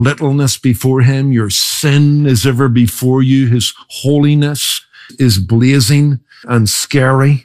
littleness before him. Your sin is ever before you. His holiness is blazing and scary.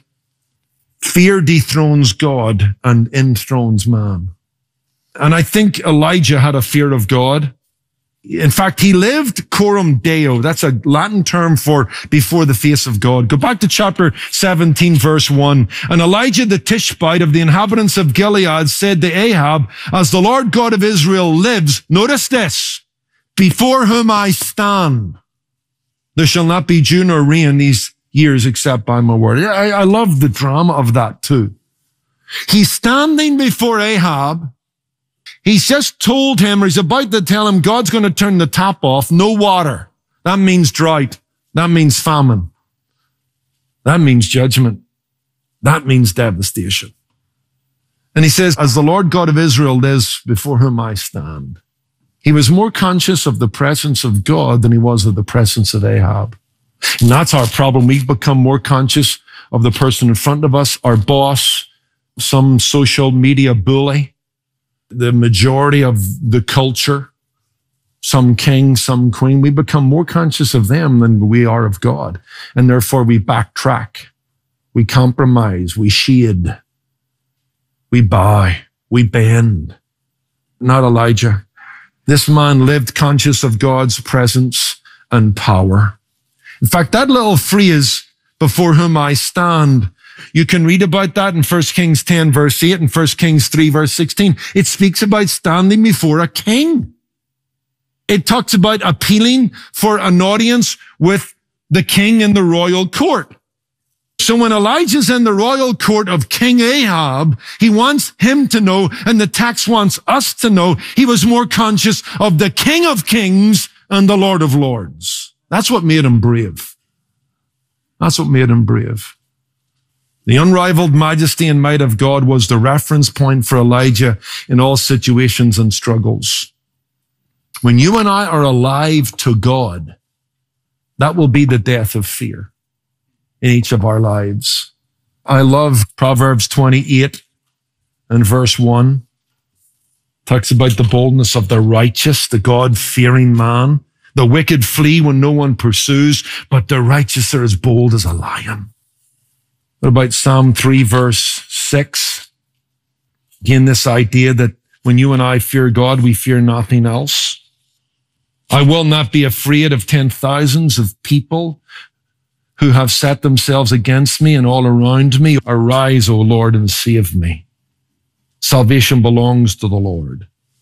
Fear dethrones God and enthrones man. And I think Elijah had a fear of God. In fact, he lived coram Deo. That's a Latin term for before the face of God. Go back to chapter 17, verse 1. And Elijah the Tishbite of the inhabitants of Gilead said to Ahab, as the Lord God of Israel lives, notice this, before whom I stand, there shall not be dew nor rain these years except by my word. I love the drama of that too. He's standing before Ahab. He's just told him, or he's about to tell him, God's going to turn the tap off. No water. That means drought. That means famine. That means judgment. That means devastation. And he says, as the Lord God of Israel lives before whom I stand. He was more conscious of the presence of God than he was of the presence of Ahab. And that's our problem. We become more conscious of the person in front of us, our boss, some social media bully, the majority of the culture, some king, some queen. We become more conscious of them than we are of God. And therefore we backtrack, we compromise, we shade, we bow, we bend. Not Elijah. This man lived conscious of God's presence and power. In fact, that little phrase, before whom I stand, you can read about that in 1 Kings 10, verse 8, and 1 Kings 3, verse 16. It speaks about standing before a king. It talks about appealing for an audience with the king in the royal court. So when Elijah's in the royal court of King Ahab, he wants him to know, and the text wants us to know, he was more conscious of the King of Kings and the Lord of Lords. That's what made him brave. That's what made him brave. The unrivaled majesty and might of God was the reference point for Elijah in all situations and struggles. When you and I are alive to God, that will be the death of fear in each of our lives. I love Proverbs 28 and verse 1. Talks about the boldness of the righteous, the God-fearing man. The wicked flee when no one pursues, but the righteous are as bold as a lion. What about Psalm 3, verse 6? Again, this idea that when you and I fear God, we fear nothing else. I will not be afraid of 10,000s of people who have set themselves against me and all around me. Arise, O Lord, and save me. Salvation belongs to the Lord.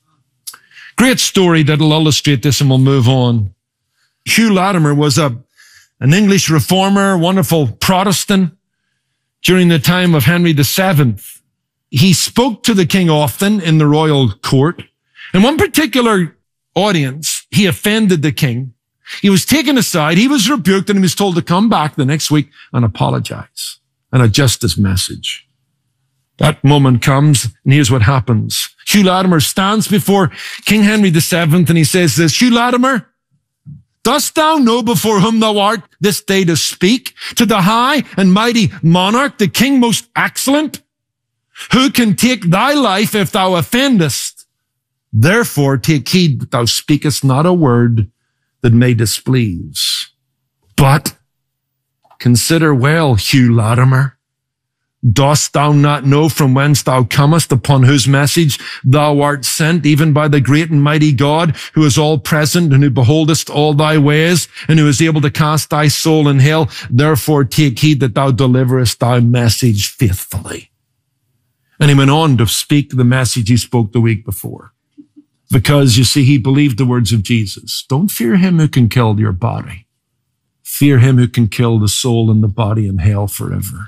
Great story that'll illustrate this, and we'll move on. Hugh Latimer was an English reformer, wonderful Protestant during the time of Henry VII. He spoke to the king often in the royal court. In one particular audience, he offended the king. He was taken aside, he was rebuked, and he was told to come back the next week and apologize and adjust his message. That moment comes, and here's what happens. Hugh Latimer stands before King Henry VII, and he says this, Hugh Latimer, dost thou know before whom thou art this day to speak? To the high and mighty monarch, the king most excellent, who can take thy life if thou offendest. Therefore take heed that thou speakest not a word that may displease. But consider well, Hugh Latimer, dost thou not know from whence thou comest, upon whose message thou art sent, even by the great and mighty God, who is all present and who beholdest all thy ways, and who is able to cast thy soul in hell? Therefore take heed that thou deliverest thy message faithfully. And he went on to speak the message he spoke the week before. Because, you see, he believed the words of Jesus. Don't fear him who can kill your body. Fear him who can kill the soul and the body in hell forever.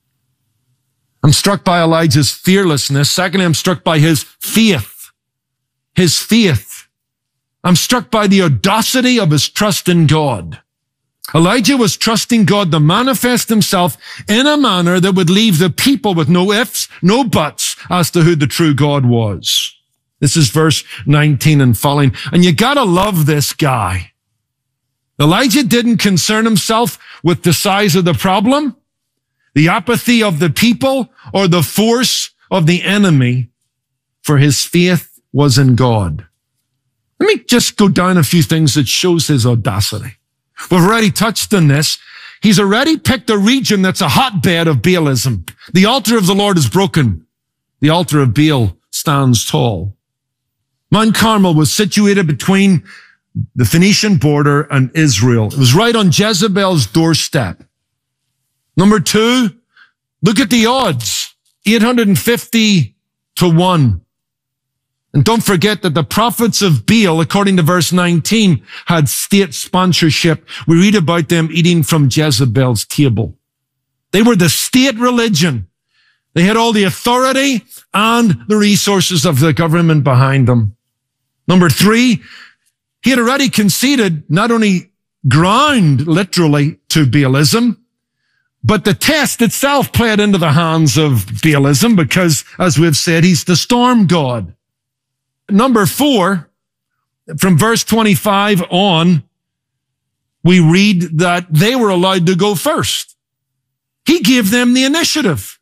I'm struck by Elijah's fearlessness. Secondly, I'm struck by his faith. His faith. I'm struck by the audacity of his trust in God. Elijah was trusting God to manifest himself in a manner that would leave the people with no ifs, no buts as to who the true God was. This is verse 19 and following. And you gotta love this guy. Elijah didn't concern himself with the size of the problem, the apathy of the people, or the force of the enemy, for his faith was in God. Let me just go down a few things that shows his audacity. We've already touched on this. He's already picked a region that's a hotbed of Baalism. The altar of the Lord is broken. The altar of Baal stands tall. Mount Carmel was situated between the Phoenician border and Israel. It was right on Jezebel's doorstep. Number 2, look at the odds. 850 to 1. And don't forget that the prophets of Baal, according to verse 19, had state sponsorship. We read about them eating from Jezebel's table. They were the state religion. They had all the authority and the resources of the government behind them. Number 3, he had already conceded not only ground literally to Baalism, but the test itself played into the hands of Baalism because, as we've said, he's the storm god. Number 4, from verse 25 on, we read that they were allowed to go first. He gave them the initiative.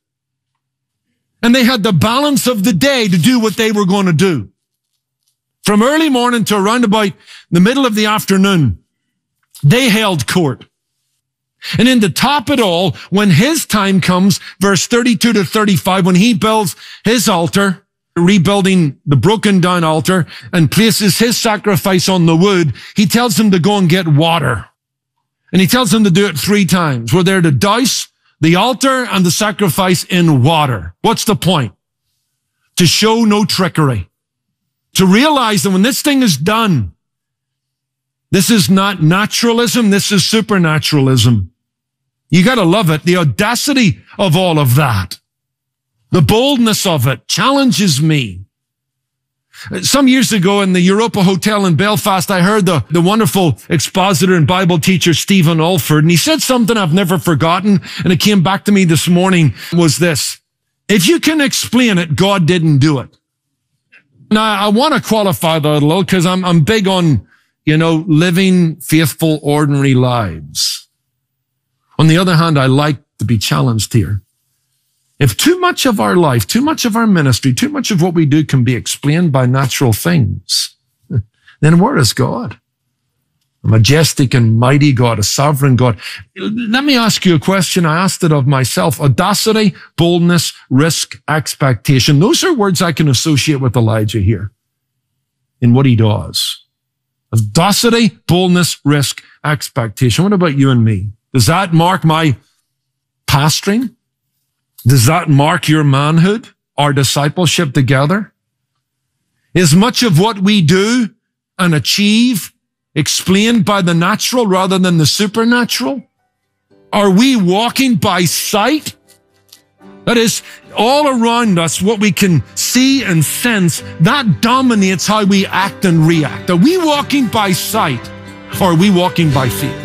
And they had the balance of the day to do what they were going to do. From early morning to around about the middle of the afternoon, they held court. And then to top it all, when his time comes, verse 32 to 35, when he builds his altar, rebuilding the broken down altar, and places his sacrifice on the wood, he tells them to go and get water. And he tells them to do it 3 times. We're there to douse the altar and the sacrifice in water. What's the point? To show no trickery. To realize that when this thing is done, this is not naturalism, this is supernaturalism. You gotta love it. The audacity of all of that. The boldness of it challenges me. Some years ago in the Europa Hotel in Belfast, I heard the wonderful expositor and Bible teacher Stephen Alford, and he said something I've never forgotten, and it came back to me this morning, was this: if you can explain it, God didn't do it. Now, I want to qualify that a little because I'm big on, living faithful, ordinary lives. On the other hand, I like to be challenged here. If too much of our life, too much of our ministry, too much of what we do can be explained by natural things, then where is God? A majestic and mighty God, a sovereign God. Let me ask you a question. I asked it of myself. Audacity, boldness, risk, expectation. Those are words I can associate with Elijah here in what he does. Audacity, boldness, risk, expectation. What about you and me? Does that mark my pastoring? Does that mark your manhood, our discipleship together? Is much of what we do and achieve explained by the natural rather than the supernatural? Are we walking by sight? That is, all around us, what we can see and sense, that dominates how we act and react. Are we walking by sight or are we walking by faith?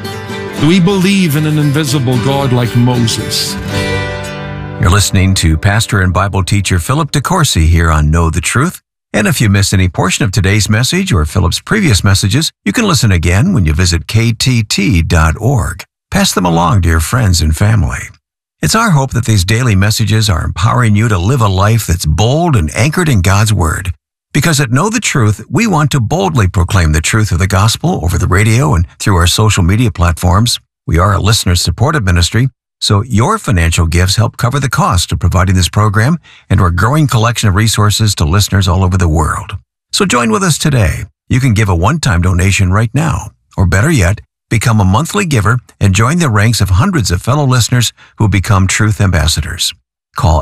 Do we believe in an invisible God like Moses? You're listening to Pastor and Bible teacher Philip DeCourcy here on Know the Truth. And if you missed any portion of today's message or Philip's previous messages, you can listen again when you visit ktt.org. Pass them along to your friends and family. It's our hope that these daily messages are empowering you to live a life that's bold and anchored in God's Word. Because at Know the Truth, we want to boldly proclaim the truth of the gospel over the radio and through our social media platforms. We are a listener-supported ministry, so your financial gifts help cover the cost of providing this program and our growing collection of resources to listeners all over the world. So join with us today. You can give a one-time donation right now, or better yet, become a monthly giver and join the ranks of hundreds of fellow listeners who become Truth Ambassadors. Call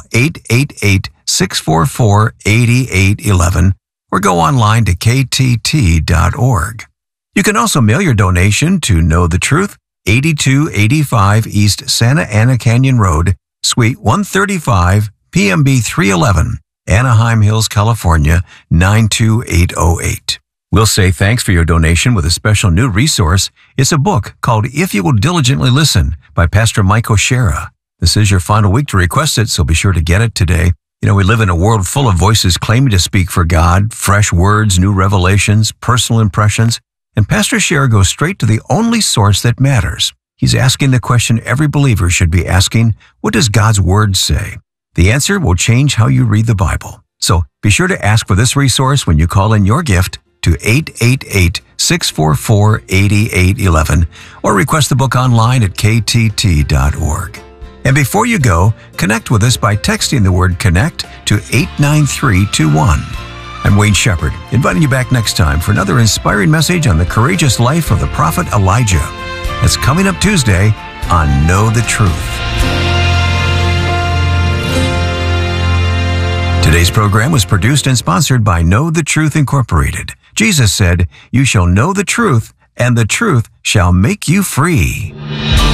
888-644-8811 or go online to ktt.org. You can also mail your donation to Know the Truth, 8285 East Santa Ana Canyon Road, Suite 135, PMB 311, Anaheim Hills, California, 92808. We'll say thanks for your donation with a special new resource. It's a book called If You Will Diligently Listen by Pastor Mike O'Shara. This is your final week to request it, so be sure to get it today. We live in a world full of voices claiming to speak for God, fresh words, new revelations, personal impressions. And Pastor O'Shara goes straight to the only source that matters. He's asking the question every believer should be asking: what does God's Word say? The answer will change how you read the Bible. So be sure to ask for this resource when you call in your gift to 888-644-8811 or request the book online at ktt.org. And before you go, connect with us by texting the word CONNECT to 89321. I'm Wayne Shepherd, inviting you back next time for another inspiring message on the courageous life of the prophet Elijah. That's coming up Tuesday on Know the Truth. Today's program was produced and sponsored by Know the Truth Incorporated. Jesus said, "You shall know the truth, and the truth shall make you free."